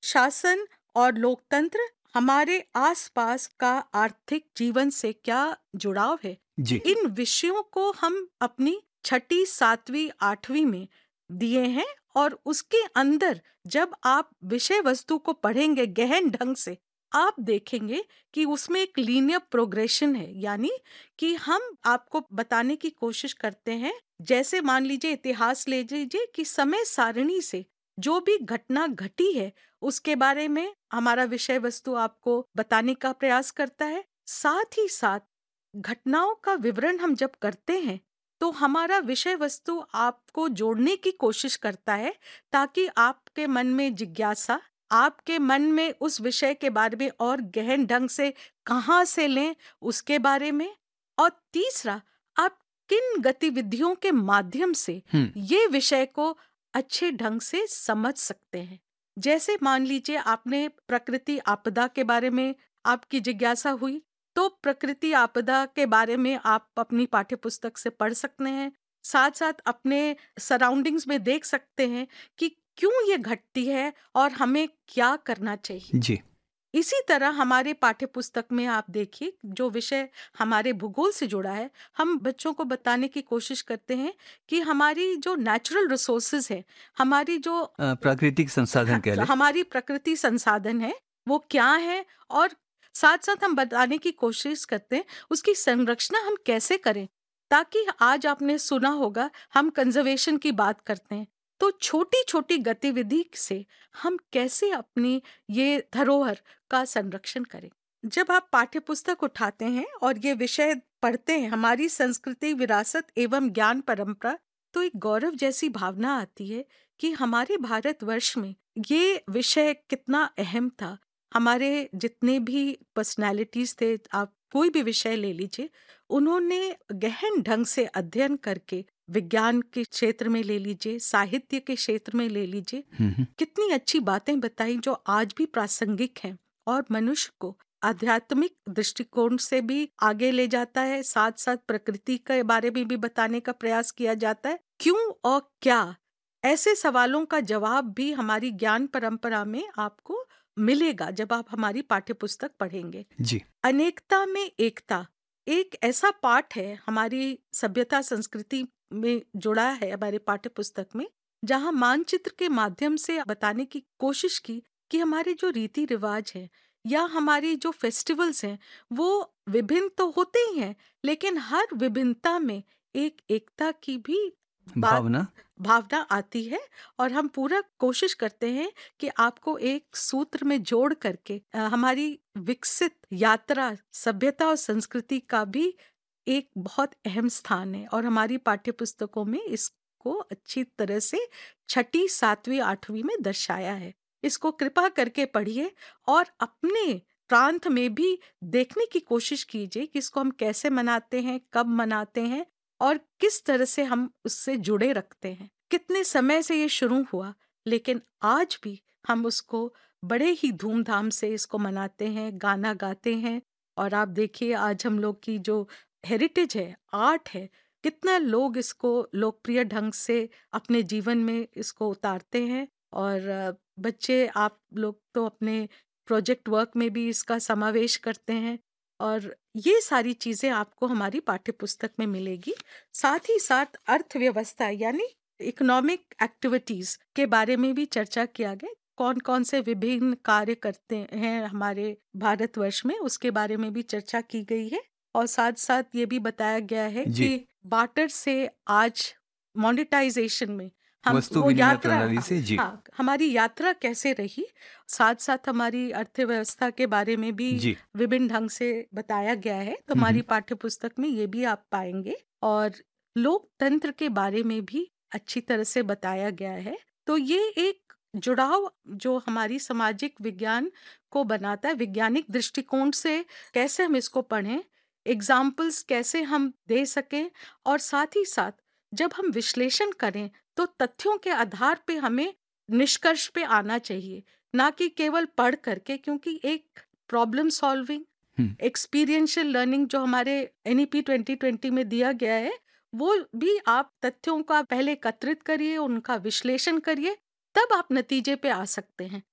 शासन और लोकतंत्र हमारे आसपास का आर्थिक जीवन से क्या जुड़ाव है, जी। इन विषयों को हम अपनी छठी, सातवीं, आठवीं में दिए हैं। और उसके अंदर जब आप विषय वस्तु को पढ़ेंगे गहन ढंग से, आप देखेंगे कि उसमें एक लीनियर प्रोग्रेशन है, यानी कि हम आपको बताने की कोशिश करते हैं। जैसे मान लीजिए, इतिहास ले लीजिए, कि समय सारणी से जो भी घटना घटी है उसके बारे में हमारा विषय वस्तु आपको बताने का प्रयास करता है। साथ ही साथ घटनाओं का विवरण हम जब करते हैं तो हमारा विषय वस्तु आपको जोड़ने की कोशिश करता है, ताकि आपके मन में जिज्ञासा, आपके मन में उस विषय के बारे में और गहन ढंग से कहाँ से लें उसके बारे में। और तीसरा, आप किन गतिविधियों के माध्यम से हुँ। ये विषय को अच्छे ढंग से समझ सकते हैं। जैसे मान लीजिए, आपने प्रकृति आपदा के बारे में आपकी जिज्ञासा हुई, तो प्रकृति आपदा के बारे में आप अपनी पाठ्यपुस्तक से पढ़ सकते हैं। साथ साथ अपने सराउंडिंग्स में देख सकते हैं कि क्यों ये घटती है और हमें क्या करना चाहिए। जी। इसी तरह हमारे पाठ्यपुस्तक में आप देखिए, जो विषय हमारे भूगोल से जुड़ा है, हम बच्चों को बताने की कोशिश करते हैं कि हमारी जो नेचुरल रिसोर्सेज है, हमारी जो प्राकृतिक संसाधन कह लें। हमारी प्रकृति संसाधन है, वो क्या है। और साथ साथ हम बताने की कोशिश करते हैं उसकी संरक्षण हम कैसे करें, ताकि आज आपने सुना होगा हम कंजर्वेशन की बात करते हैं, तो छोटी छोटी गतिविधि से हम कैसे अपनी ये धरोहर का संरक्षण करें। जब आप पाठ्यपुस्तक उठाते हैं और ये विषय पढ़ते हैं, हमारी संस्कृति, विरासत एवं ज्ञान परंपरा, तो एक गौरव जैसी भावना आती है कि हमारे भारतवर्ष में ये विषय कितना अहम था। हमारे जितने भी पर्सनालिटीज थे, आप कोई भी विषय ले लीजिए, उन्होंने गहन ढंग से अध्ययन करके, विज्ञान के क्षेत्र में ले लीजिए, साहित्य के क्षेत्र में ले लीजिए, हुँ, हुँ। कितनी अच्छी बातें बताई जो आज भी प्रासंगिक हैं और मनुष्य को आध्यात्मिक दृष्टिकोण से भी आगे ले जाता है। साथ साथ प्रकृति के बारे में भी बताने का प्रयास किया जाता है। क्यों और क्या, ऐसे सवालों का जवाब भी हमारी ज्ञान परंपरा में आपको मिलेगा जब आप हमारी पाठ्यपुस्तक पढ़ेंगे। जी। अनेकता में एकता एक ऐसा पाठ है हमारी सभ्यता संस्कृति में जुड़ा है, हमारे पाठ्यपुस्तक में, जहां मानचित्र के माध्यम से बताने की कोशिश की कि हमारे जो रीति रिवाज हैं या हमारी जो फेस्टिवल्स हैं, वो विभिन्न तो होते ही हैं, लेकिन हर विभिन्नता में एक एकता की भी बात, भावना। भावना आती है। और हम पूरा कोशिश करते हैं कि आपको एक सूत्र में जोड़ करके हमारी विकसित यात्रा, सभ्यता और संस्कृति का भी एक बहुत अहम स्थान है, और हमारी पाठ्यपुस्तकों में इसको अच्छी तरह से छठी, सातवीं, आठवीं में दर्शाया है। इसको कृपा करके पढ़िए और अपने प्रांत में भी देखने की कोशिश कीजिए कि इसको हम कैसे मनाते हैं, कब मनाते हैं और किस तरह से हम उससे जुड़े रखते हैं। कितने समय से ये शुरू हुआ, लेकिन आज भी हम उसको बड़े ही धूमधाम से इसको मनाते हैं, गाना गाते हैं। और आप देखिए, आज हम लोग की जो हेरिटेज है, आर्ट है, कितना लोग इसको लोकप्रिय ढंग से अपने जीवन में इसको उतारते हैं। और बच्चे, आप लोग तो अपने प्रोजेक्ट वर्क में भी इसका समावेश करते हैं, और ये सारी चीजें आपको हमारी पाठ्यपुस्तक में मिलेगी। साथ ही साथ अर्थव्यवस्था यानी इकोनॉमिक एक्टिविटीज के बारे में भी चर्चा किया गया। कौन कौन से विभिन्न कार्य करते हैं हमारे भारतवर्ष में, उसके बारे में भी चर्चा की गई है। और साथ साथ ये भी बताया गया है जी। कि बार्टर से आज मोनेटाइजेशन में हम वस्तु वो विनिमय यात्रा, प्रणाली से। जी। हाँ, हमारी यात्रा कैसे रही। साथ साथ हमारी अर्थव्यवस्था के बारे में भी जी। विभिन्न ढंग से बताया गया है, तो हुँ, हमारी हुँ। पाठ्यपुस्तक में ये भी आप पाएंगे। और लोकतंत्र के बारे में भी अच्छी तरह से बताया गया है। तो ये एक जुड़ाव जो हमारी सामाजिक विज्ञान को बनाता है, वैज्ञानिक दृष्टिकोण से कैसे हम इसको पढ़ें, एग्जाम्पल्स कैसे हम दे सकें, और साथ ही साथ जब हम विश्लेषण करें तो तथ्यों के आधार पे हमें निष्कर्ष पे आना चाहिए, ना कि केवल पढ़ करके। क्योंकि एक प्रॉब्लम सॉल्विंग, हुँ। एक्सपीरियंशियल लर्निंग जो हमारे एनईपी 2020 में दिया गया है, वो भी आप तथ्यों का पहले एकत्रित करिए, उनका विश्लेषण करिए, तब आप नतीजे पे आ सकते हैं।